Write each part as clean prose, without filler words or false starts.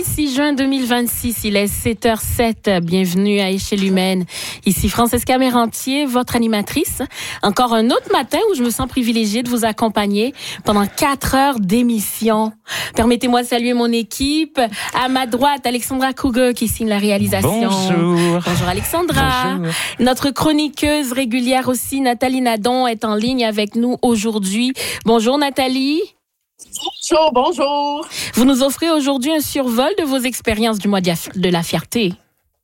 6 juin 2026, il est 7h07. Bienvenue à Échelle humaine. Ici Francesca Mérantier, votre animatrice. Encore un autre matin où je me sens privilégiée de vous accompagner pendant 4 heures d'émission. Permettez-moi de saluer mon équipe. À ma droite, Alexandra Kruger qui signe la réalisation. Bonjour. Bonjour Alexandra. Bonjour. Notre chroniqueuse régulière aussi, Nathalie Nadon, est en ligne avec nous aujourd'hui. Bonjour Nathalie. Bonjour. Vous nous offrez aujourd'hui un survol de vos expériences du mois de la fierté.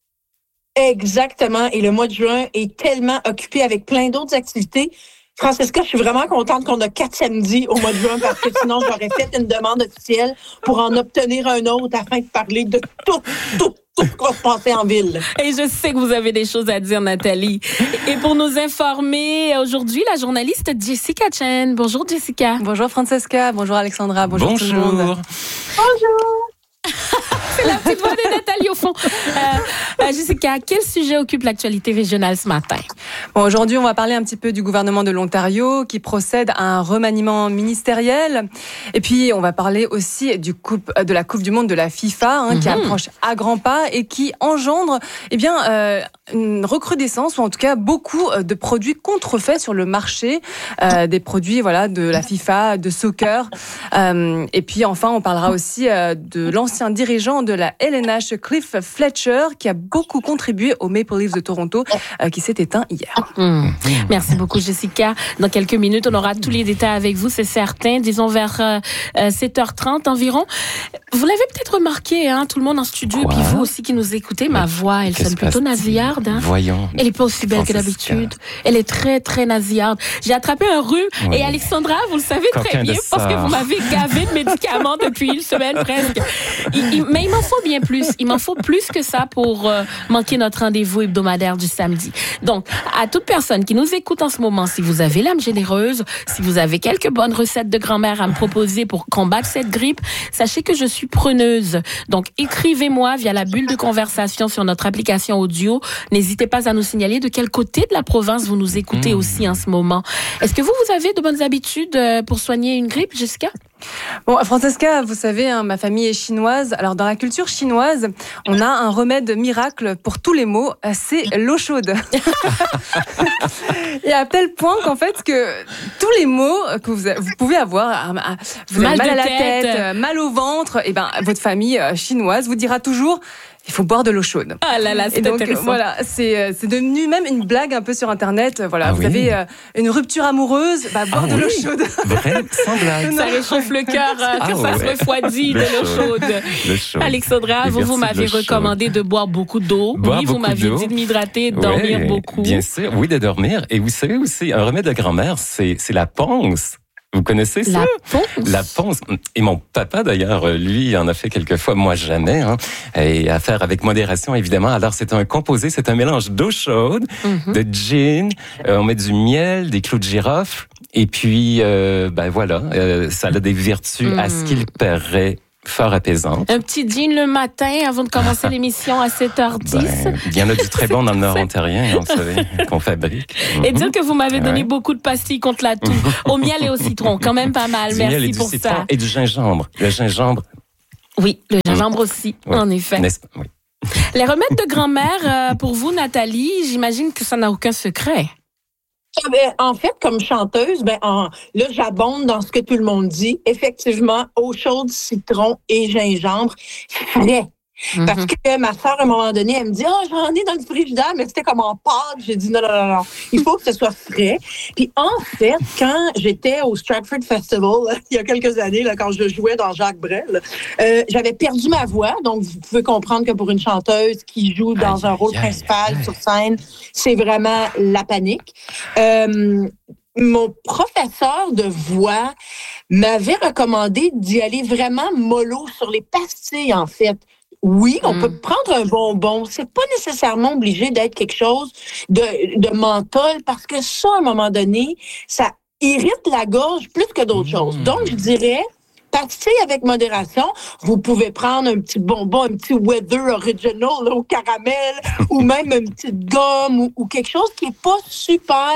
Exactement. Et le mois de juin est tellement occupé avec plein d'autres activités. Francesca, je suis vraiment contente qu'on a 4 samedis au mois de juin parce que sinon, j'aurais fait une demande officielle pour en obtenir un autre afin de parler de tout ce qui va se passer en ville. Et je sais que vous avez des choses à dire, Nathalie. Et pour nous informer, aujourd'hui, la journaliste Jessica Chen. Bonjour, Jessica. Bonjour, Francesca. Bonjour, Alexandra. Bonjour, tout le monde. Bonjour. C'est la petite voix de Nathalie au fond. Jessica, quel sujet occupe l'actualité régionale ce matin? Bon, aujourd'hui, on va parler un petit peu du gouvernement de l'Ontario qui procède à un remaniement ministériel. Et puis, on va parler aussi de la Coupe du Monde de la FIFA qui approche à grands pas et qui engendre une recrudescence ou en tout cas beaucoup de produits contrefaits sur le marché, des produits de la FIFA, de soccer. Et puis enfin, on parlera aussi de l'ancien dirigeant de la LNH, Cliff Fletcher, qui a beaucoup contribué aux Maple Leafs de Toronto, qui s'est éteint hier. Merci beaucoup, Jessica. Dans quelques minutes, on aura tous les détails avec vous, c'est certain. Disons vers 7h30 environ. Vous l'avez peut-être remarqué, tout le monde en studio, et puis vous aussi qui nous écoutez, ma voix, elle sonne plutôt nasillarde. Voyons. Elle n'est pas aussi belle que d'habitude. Elle est très, très nasillarde. J'ai attrapé un rhume et Alexandra, vous le savez très bien, parce que vous m'avez gavé de médicaments depuis une semaine presque. Mais il m'en faut bien plus. Il m'en faut plus que ça pour manquer notre rendez-vous hebdomadaire du samedi. Donc, à toute personne qui nous écoute en ce moment, si vous avez l'âme généreuse, si vous avez quelques bonnes recettes de grand-mère à me proposer pour combattre cette grippe, sachez que je suis preneuse. Donc, écrivez-moi via la bulle de conversation sur notre application audio. N'hésitez pas à nous signaler de quel côté de la province vous nous écoutez aussi en ce moment. Est-ce que vous avez de bonnes habitudes pour soigner une grippe, Jessica? Bon, Francesca, vous savez, ma famille est chinoise. Alors, dans la culture chinoise, on a un remède miracle pour tous les maux, c'est l'eau chaude. Et à tel point qu'en fait, que tous les maux que vous pouvez avoir, vous avez mal à la tête, mal au ventre, et votre famille chinoise vous dira toujours: il faut boire de l'eau chaude. Ah là là, c'est donc, intéressant. Voilà, c'est devenu même une blague un peu sur Internet. Voilà, vous avez une rupture amoureuse, boire de l'eau chaude. Vrai, sans blague. Ça réchauffe le cœur quand ça se refroidit de l'eau chaude. Alexandra, vous m'avez recommandé de boire beaucoup d'eau. Oui, vous m'aviez dit de m'hydrater, de dormir beaucoup. Bien sûr, oui, de dormir. Et vous savez aussi, un remède de grand-mère, c'est la ponce. Vous connaissez ça? La ponce. Et mon papa, d'ailleurs, lui, en a fait quelques fois, moi jamais, et à faire avec modération, évidemment. Alors, c'est un composé, c'est un mélange d'eau chaude, de gin, on met du miel, des clous de girofle, et puis, ça a des vertus à ce qu'il paraît fort apaisante. Un petit gin le matin avant de commencer l'émission à 7h10. Il y en a du très bon dans le Nord ontarien, vous savez, qu'on fabrique. Et dire que vous m'avez donné beaucoup de pastilles contre la toux, au miel et au citron, quand même pas mal. Merci pour ça. Et du gingembre. Le gingembre. Oui, le gingembre aussi, en effet. Oui. Les remèdes de grand-mère, pour vous, Nathalie, j'imagine que ça n'a aucun secret. En fait, comme chanteuse, là, j'abonde dans ce que tout le monde dit. Effectivement, eau chaude, citron et gingembre, frais. Parce que ma soeur, à un moment donné, elle me dit: « j'en ai dans le frigidaire, mais c'était comme en pâte. » J'ai dit non. Il faut que ce soit frais. Puis en fait, quand j'étais au Stratford Festival, il y a quelques années, là, quand je jouais dans Jacques Brel, j'avais perdu ma voix. Donc, vous pouvez comprendre que pour une chanteuse qui joue dans un rôle principal sur scène, c'est vraiment la panique. Mon professeur de voix m'avait recommandé d'y aller vraiment mollo sur les pastilles, en fait. Oui, on peut prendre un bonbon. C'est pas nécessairement obligé d'être quelque chose de menthol parce que ça, à un moment donné, ça irrite la gorge plus que d'autres choses. Donc, je dirais, passez avec modération. Vous pouvez prendre un petit bonbon, un petit Weather Original là, au caramel ou même une petite gomme ou quelque chose qui est pas super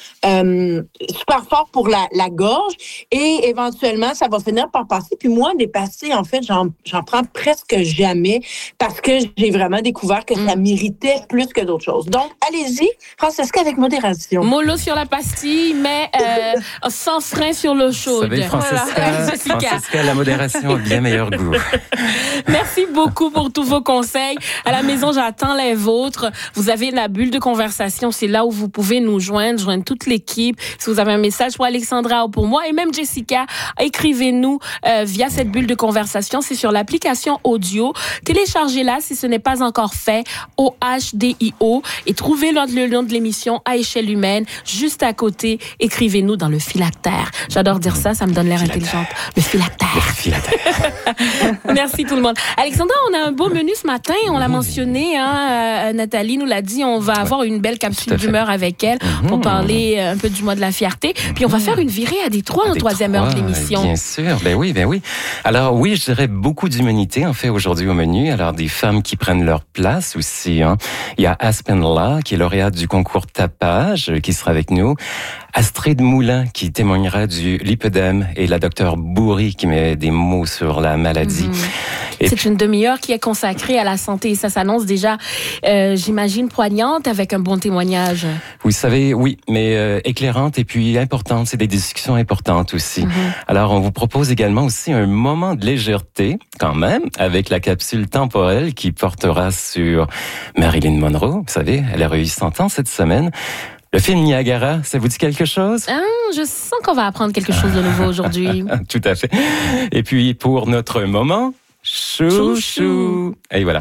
fort pour la gorge et éventuellement, ça va finir par passer. Puis moi, des pastilles, en fait, j'en prends presque jamais parce que j'ai vraiment découvert que ça m'irritait plus que d'autres choses. Donc, allez-y, Francesca, avec modération. Mollo sur la pastille, mais sans frein sur l'eau chaude. Vous savez, Francesca, la modération a bien meilleur goût. Merci beaucoup pour tous vos conseils. À la maison, j'attends les vôtres. Vous avez la bulle de conversation. C'est là où vous pouvez nous joindre toute l'équipe. Si vous avez un message pour Alexandra ou pour moi, et même Jessica, écrivez-nous via cette bulle de conversation. C'est sur l'application audio. Téléchargez-la si ce n'est pas encore fait, OHDIO, et trouvez le nom de l'émission à échelle humaine, juste à côté. Écrivez-nous dans le phylactère. J'adore dire ça me donne l'air intelligente. Le phylactère. Merci tout le monde. Alexandra, on a un beau menu ce matin, on l'a mentionné, Nathalie nous l'a dit, on va avoir une belle capsule d'humeur avec elle pour parler un peu du mois de la fierté. Puis on va faire une virée à Détroit en troisième heure de l'émission. Bien sûr, ben oui. Alors oui, je dirais beaucoup d'humanité en fait aujourd'hui au menu. Alors des femmes qui prennent leur place aussi. Il y a Aspen La, qui est lauréate du concours Tapage, qui sera avec nous. Astrid Moulin, qui témoignera du lipœdème, et la docteure Bourri, qui met des mots sur la maladie. C'est une demi-heure qui est consacrée à la santé, et ça s'annonce déjà, j'imagine, poignante, avec un bon témoignage. Vous savez, oui, mais éclairante et puis importante. C'est des discussions importantes aussi. Alors, on vous propose également aussi un moment de légèreté, quand même, avec la capsule temporelle qui portera sur Marilyn Monroe. Vous savez, elle a eu 100 ans cette semaine. Le film Niagara, ça vous dit quelque chose? Je sens qu'on va apprendre quelque chose de nouveau aujourd'hui. Tout à fait. Et puis, pour notre moment, chouchou. Et voilà.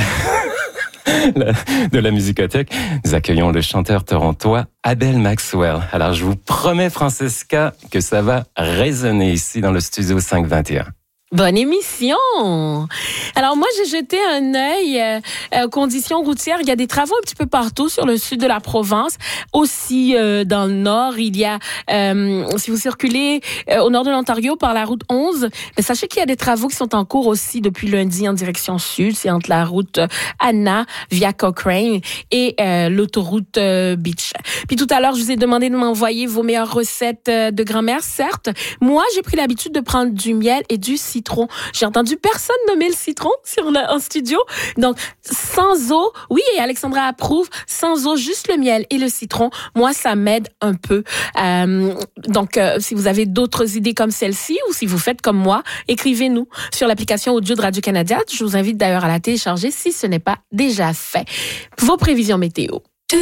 De la musicothèque, nous accueillons le chanteur torontois Abel Maxwell. Alors, je vous promets, Francesca, que ça va résonner ici dans le studio 521. Bonne émission! Alors moi, j'ai jeté un œil aux conditions routières. Il y a des travaux un petit peu partout sur le sud de la Provence. Aussi, dans le nord, il y a, si vous circulez au nord de l'Ontario par la route 11, mais sachez qu'il y a des travaux qui sont en cours aussi depuis lundi en direction sud. C'est entre la route Anna via Cochrane et l'autoroute Beach. Puis tout à l'heure, je vous ai demandé de m'envoyer vos meilleures recettes de grand-mère, certes. Moi, j'ai pris l'habitude de prendre du miel et du citron. J'ai entendu personne nommer le citron en studio. Donc, sans eau, oui, et Alexandra approuve, sans eau, juste le miel et le citron. Moi, ça m'aide un peu. Donc, si vous avez d'autres idées comme celle-ci ou si vous faites comme moi, écrivez-nous sur l'application audio de Radio-Canada. Je vous invite d'ailleurs à la télécharger si ce n'est pas déjà fait. Vos prévisions météo.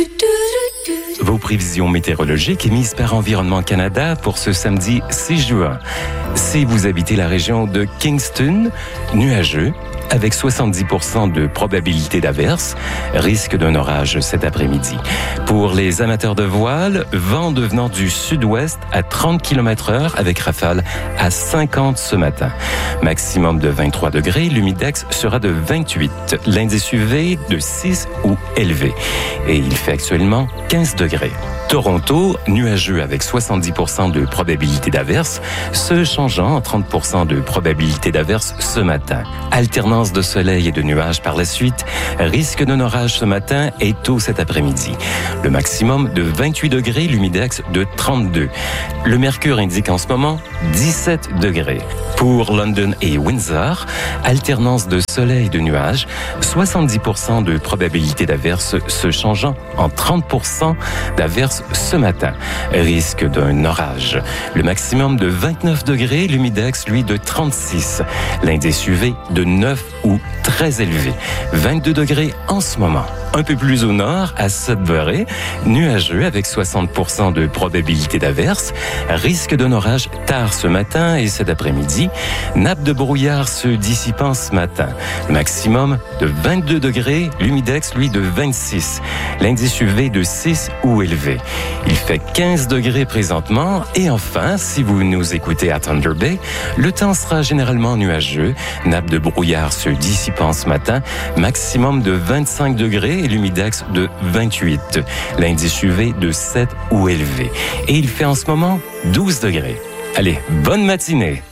Vos prévisions météorologiques émises par Environnement Canada pour ce samedi 6 juin. Si vous habitez la région de Kingston, nuageux, avec 70% de probabilité d'averse, risque d'un orage cet après-midi. Pour les amateurs de voile, vent devenant du sud-ouest à 30 km/h avec rafale à 50 ce matin. Maximum de 23 degrés, l'humidex sera de 28, l'indice UV de 6 ou élevé. Et il fait actuellement 15 degrés. Toronto, nuageux avec 70% de probabilité d'averse, se changeant en 30% de probabilité d'averse ce matin. Alternance de soleil et de nuages par la suite, risque d'un orage ce matin et tôt cet après-midi. Le maximum de 28 degrés, l'humidex de 32. Le mercure indique en ce moment 17 degrés. Pour London et Windsor, alternance de soleil et de nuages, 70% de probabilité d'averse se changeant en 30% d'averse ce matin. Risque d'un orage. Le maximum de 29 degrés, l'humidex, lui, de 36. L'indice UV de 9 ou très élevé. 22 degrés en ce moment. Un peu plus au nord, à Sudbury, nuageux avec 60% de probabilité d'averse. Risque d'un orage tard ce matin et cet après-midi. Nappe de brouillard se dissipant ce matin. Le maximum de 22 degrés, l'humidex, lui, de 26. L'indice UV de 6 ou élevé. Il fait 15 degrés présentement. Et enfin, si vous nous écoutez à Thunder Bay, le temps sera généralement nuageux. Nappe de brouillard se dissipant ce matin. Maximum de 25 degrés et l'humidex de 28. L'indice UV de 7 ou élevé. Et il fait en ce moment 12 degrés. Allez, bonne matinée!